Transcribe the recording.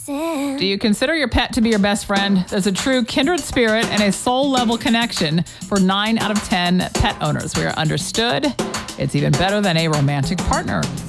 sin. Do you consider your pet to be your best friend? There's a true kindred spirit and a soul-level connection for 9 out of 10 pet owners. We are understood. It's even better than a romantic partner.